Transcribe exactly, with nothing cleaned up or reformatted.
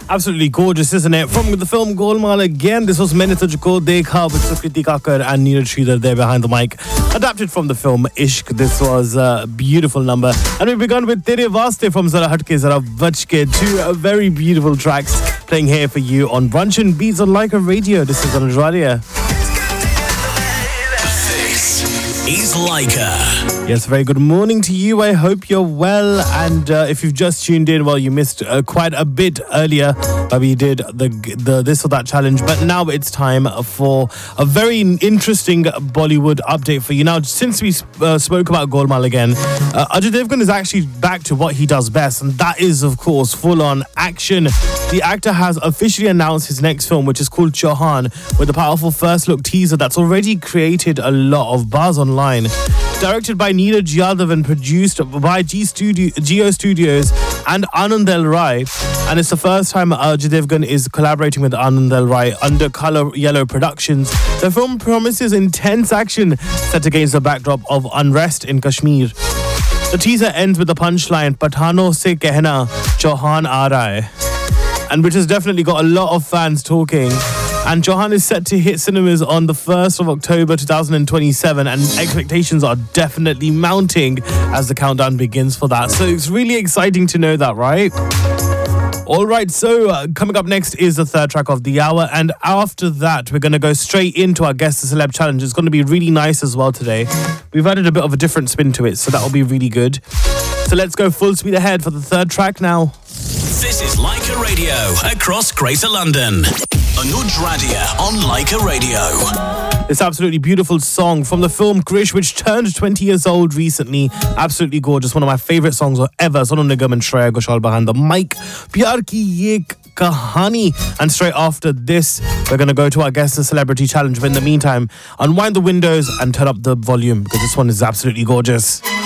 Absolutely gorgeous, isn't it? From the film Golmaal again, this was Maine Tujhko Dekha with Sukriti Kakar and Neeraj Sridhar there behind the mic. Adapted from the film Ishq. This was a beautiful number. And we begun with Tere Vaste from Zara Hatke Zara Bachke. Two uh, very beautiful tracks playing here for you on Brunch and Beats on Leica Radio. This is Anuj Wadia. Is Leica. Yes, very good morning to you. I hope you're well. And uh, if you've just tuned in, well, you missed uh, quite a bit earlier. Uh, we did the the this or that challenge. But now it's time for a very interesting Bollywood update for you. Now, since we uh, spoke about Golmaal again, uh, Ajay Devgan is actually back to what he does best. And that is, of course, full-on action. The actor has officially announced his next film, which is called Chauhan, with a powerful first-look teaser that's already created a lot of buzz online. Directed by Neeraj Yadav and produced by G Studio, Geo Studios and Anand L. Rai. And it's the first time Ajay Devgan is collaborating with Anand L. Rai under Color Yellow Productions. The film promises intense action set against the backdrop of unrest in Kashmir. The teaser ends with the punchline, Pathano se kehna, Chauhan aa raha hai. And which has definitely got a lot of fans talking. And Chauhan is set to hit cinemas on the first of October twenty twenty-seven, and expectations are definitely mounting as the countdown begins for that. So it's really exciting to know that, right? All right, so uh, coming up next is the third track of the hour, and after that we're going to go straight into our Guess the Celeb challenge. It's going to be really nice as well today. We've added a bit of a different spin to it, so that'll be really good. So let's go full speed ahead for the third track now. This is Leica Radio across Greater London. Anuj Radia on Leica Radio. This absolutely beautiful song from the film Krish, which turned twenty years old recently. Absolutely gorgeous. One of my favorite songs ever. Sonu Nigam and Shreya Ghoshal behind the mic. Pyar Ki Ye Kahani. And straight after this, we're going to go to our Guess the Celebrity challenge. But in the meantime, unwind the windows and turn up the volume because this one is absolutely gorgeous.